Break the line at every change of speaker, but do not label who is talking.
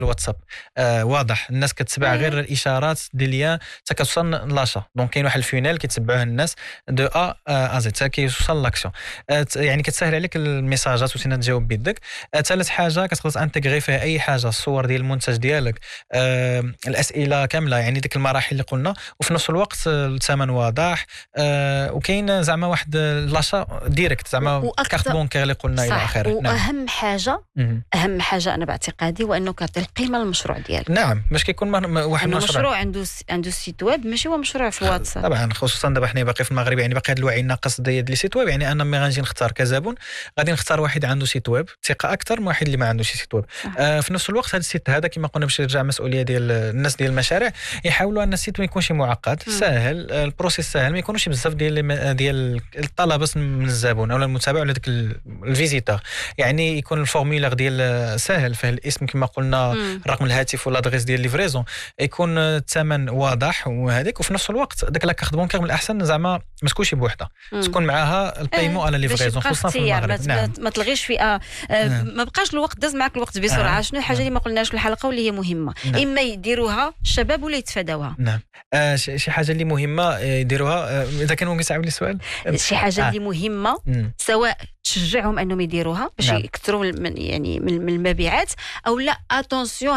الواتساب واضح، الناس كتبع غير الاشارات ديال ليان حتى كتوصل لاشا. دونك كاين واحد الفينال كيتبعوه الناس دو ا زد حتى كيوصل لاكسيون. يعني كتسهل عليك الميساجات وتينا تجاوب بيدك. ثالث حاجه كتقدر انتغري فيها اي حاجه، الصور ديال المنتج ديالك، الاسئله كامله، يعني ديك المراحل اللي قلنا، وفي نفس الوقت الثمن واضح. وكاين زعما واحد لاشا ديريكت، زعما كارت بونكير اللي قلنا الى اخره.
واهم حاجه اهم حاجه انا باعتقادي هو انه كيعطي القيمه للمشروع ديالك.
نعم، باش كيكون واحد
المشروع عنده سيت ويب، ماشي هو مشروع في الواتساب.
طبعا خصوصا دابا حنا باقي في المغرب، يعني باقي هذا الوعي الناقص ديال لي سيت ويب. يعني انا ملي غنجي نختار كزبون غادي نختار واحد عنده سيت ويب ثقه اكثر من واحد اللي ما عندوش سيت ويب. في نفس الوقت هذا السيت هذا كما قلنا باش يرجع مسؤوليه ديال الناس ديال المشاريع، يحاولوا ان السيت ما يكونش معقد، سهل، البروسيس سهل، ما يكونوش بزاف ديال الطلبات من الزبون او المتابع ولا داك الفيزيتور. يعني يكون الفورمولير ديال سهل، فيه الاسم كما قلنا، رقم الهاتف ولا ادريس ديال ليفريزون، يكون الثمن واضح وهذيك. وفي نفس الوقت داك لاكارت بونكير من الاحسن زعما ما تكونش بوحدها، تكون معاها البايمون على ليفريزون، خصوصا في المغرب.
نعم. ما تلغيش فئه. ما بقاش الوقت داز معك الوقت بسرعه. شنو الحاجه اللي ما قلناش في الحلقه واللي هي مهمه؟ اما يديروها الشباب ولا يتفاداوها.
نعم. شي حاجه اللي مهمه يديروها، اذا كان ممكن تعاود لي السؤال.
شي حاجه اللي مهمه سواء تشجعهم انهم يديروها باش يكثروا من المبيعات، او لا اتونسيون